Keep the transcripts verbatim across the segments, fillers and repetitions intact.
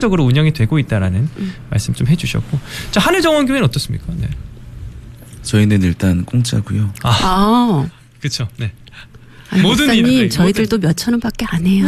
적으로 운영이 되고 있다라는 음. 말씀 좀 해주셨고, 자 한일정원 교회는 어떻습니까? 네. 저희는 일단 공짜고요. 아, 아. 그렇죠. 네. 아니, 모든 목사님 일, 네. 저희들도 몇 천 원밖에 안 해요.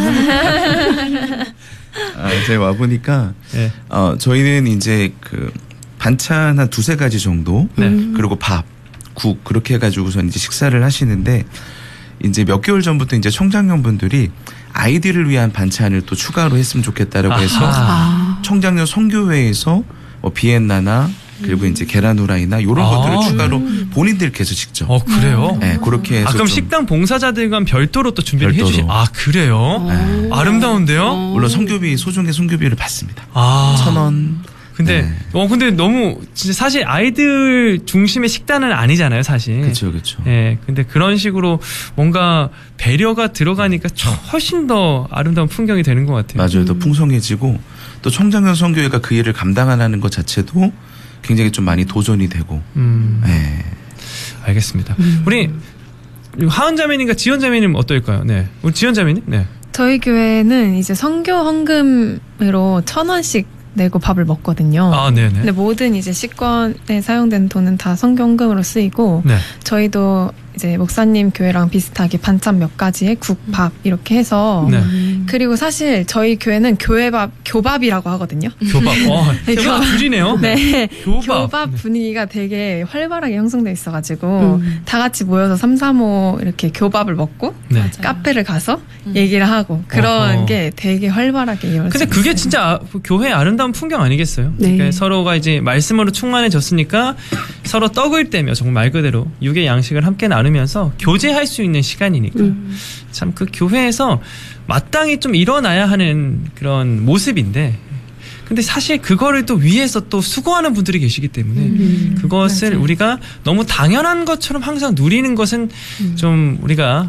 아, 이제 와 보니까 네. 어, 저희는 이제 그 반찬 한 두세 가지 정도, 네. 그리고 밥, 국 그렇게 해가지고선 이제 식사를 하시는데, 이제 몇 개월 전부터 이제 청장년분들이 아이들을 위한 반찬을 또 추가로 했으면 좋겠다라고 해서 아하. 청장년 선교회에서 뭐 비엔나나 그리고 음. 이제 계란 후라이나 이런 아, 것들을 추가로 음. 본인들께서 직접. 어 그래요? 네, 그렇게 해서. 아 그럼 식당 봉사자들과 별도로 또 준비를 별도로. 해주시. 아 그래요? 네. 아름다운데요? 물론 선교비 소정의 선교비를 받습니다. 아. 천 원. 근데 네. 어 근데 너무 진짜 사실 아이들 중심의 식단은 아니잖아요, 사실. 그렇죠, 그렇죠. 예. 근데 그런 식으로 뭔가 배려가 들어가니까 훨씬 더 아름다운 풍경이 되는 것 같아요. 맞아요. 음. 더 풍성해지고 또 청장년 선교회가 그 일을 감당하는 것 자체도 굉장히 좀 많이 도전이 되고. 음. 네. 알겠습니다. 음. 우리 하은 자매님과 지연 자매님 어떨까요? 네. 우리 지연 자매님? 네. 저희 교회는 이제 선교 헌금으로 천 원씩 내고 밥을 먹거든요. 아, 네네. 근데 모든 이제 식권에 사용된 돈은 다 선교헌금으로 쓰이고, 네. 저희도 이제 목사님 교회랑 비슷하게 반찬 몇 가지에 국, 밥 이렇게 해서, 네. 그리고 사실 저희 교회는 교회밥, 교밥이라고 하거든요. 교밥, 어, 네, 교밥 둘이네요. 네, 교밥. 교밥 분위기가 되게 활발하게 형성돼 있어가지고 음. 다 같이 모여서 삼삼오 이렇게 교밥을 먹고 네. 카페를 가서 음. 얘기를 하고 그런 어허. 게 되게 활발하게 이어져요. 근데 그게 있어요. 진짜 교회의 아름다운 풍경 아니겠어요? 네. 그러니까 서로가 이제 말씀으로 충만해졌으니까 서로 떡을 떼며 정말 말 그대로 육의 양식을 함께 나누면서 교제할 수 있는 시간이니까 음. 참 그 교회에서 마땅히 좀 일어나야 하는 그런 모습인데, 근데 사실 그거를 또 위에서 또 수고하는 분들이 계시기 때문에 음, 그것을 맞아요. 우리가 너무 당연한 것처럼 항상 누리는 것은 음. 좀 우리가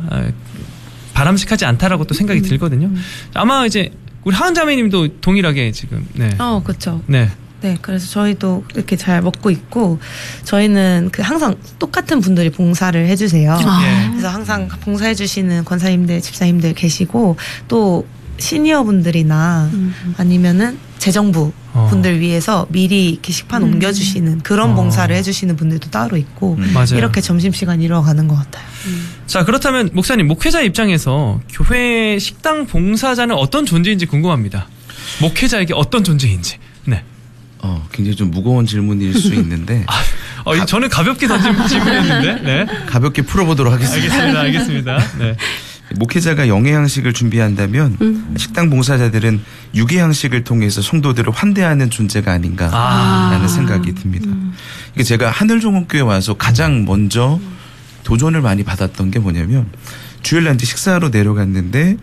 바람직하지 않다라고 또 생각이 음. 들거든요. 아마 이제 우리 하은 자매님도 동일하게 지금 네. 어, 그렇죠. 네. 네, 그래서 저희도 이렇게 잘 먹고 있고, 저희는 그 항상 똑같은 분들이 봉사를 해주세요. 아. 그래서 항상 봉사해주시는 권사님들, 집사님들 계시고, 또 시니어 분들이나 음. 아니면은 재정부 어. 분들 위해서 미리 이렇게 식판 음. 옮겨주시는 그런 어. 봉사를 해주시는 분들도 따로 있고, 음. 맞아요. 이렇게 점심시간 이뤄가는 것 같아요. 음. 자, 그렇다면 목사님, 목회자 입장에서 교회 식당 봉사자는 어떤 존재인지 궁금합니다. 목회자에게 어떤 존재인지. 네. 어, 굉장히 좀 무거운 질문일 수 있는데. 아, 어, 가, 저는 가볍게 던진 질문이었는데, 네. 가볍게 풀어보도록 하겠습니다. 알겠습니다, 알겠습니다. 네. 목회자가 영의 양식을 준비한다면 음. 식당 봉사자들은 육의 양식을 통해서 성도들을 환대하는 존재가 아닌가라는 아. 생각이 듭니다. 음. 그러니까 제가 하늘종업교회 와서 가장 먼저 도전을 많이 받았던 게 뭐냐면, 주일날 이제 식사하러 내려갔는데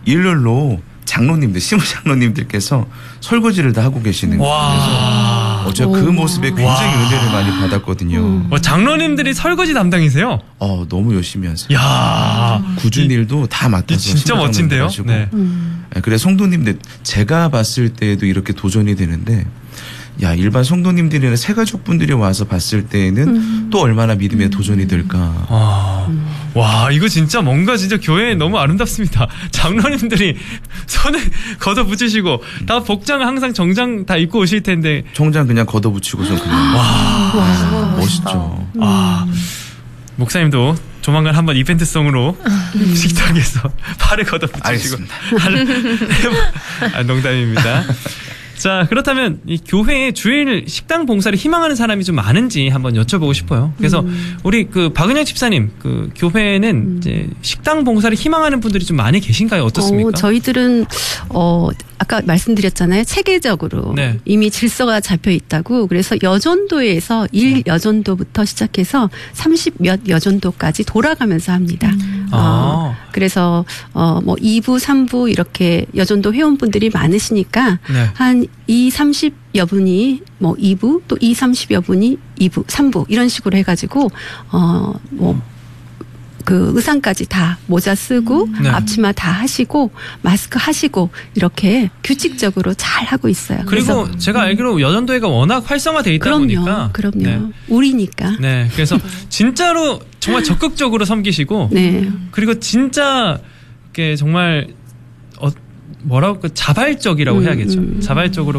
일렬로 장로님들, 시무 장로님들께서 설거지를 다 하고 계시는 거예요. 그래서 어, 제가 그 모습에 굉장히 와. 은혜를 많이 받았거든요. 음. 어, 장로님들이 설거지 담당이세요? 어, 너무 열심히 하세요. 야, 굳은 일도 다 맡아서. 진짜 멋진데요? 네. 음. 그래 성도님들, 제가 봤을 때도 이렇게 도전이 되는데, 야, 일반 성도님들이나 새가족분들이 와서 봤을 때에는 음. 또 얼마나 믿음의 음. 도전이 될까. 와. 음. 와, 이거 진짜 뭔가 진짜 교회에 너무 아름답습니다. 장로님들이 손을 걷어붙이시고 음. 다 복장을 항상 정장 다 입고 오실 텐데. 정장 그냥 걷어붙이고서 그냥. 와. 와. 멋있죠. 음. 아. 목사님도 조만간 한번 이벤트성으로 음. 식당에서 팔을 걷어붙이시고. 알겠습니다. 아, 농담입니다. 자, 그렇다면 이 교회에 주일 식당 봉사를 희망하는 사람이 좀 많은지 한번 여쭤보고 싶어요. 그래서 음. 우리 그 박은영 집사님, 그 교회에는 음. 이제 식당 봉사를 희망하는 분들이 좀 많이 계신가요? 어떻습니까? 어, 저희들은 어 아까 말씀드렸잖아요. 체계적으로 네. 이미 질서가 잡혀 있다고. 그래서 여전도에서 일 여전도부터 시작해서 삼십 몇 여전도까지 돌아가면서 합니다. 음. 어, 아. 그래서 어 뭐 이 부, 삼 부 이렇게 여전도 회원분들이 많으시니까 네. 한 이, 삼십여 분이 뭐 이 부 또 이, 삼십여 분이 이 부, 삼 부 이런 식으로 해가지고 어 뭐 그 의상까지 다 모자 쓰고 네. 앞치마 다 하시고 마스크 하시고 이렇게 규칙적으로 잘 하고 있어요. 그리고 그래서 제가 알기로 여전도회가 워낙 활성화돼 있다 그럼요, 보니까 그럼요. 네. 우리니까. 네, 그래서 진짜로 정말 적극적으로 섬기시고 네. 그리고 진짜 이렇게 정말 어, 뭐라고 자발적이라고 음, 해야겠죠. 음. 자발적으로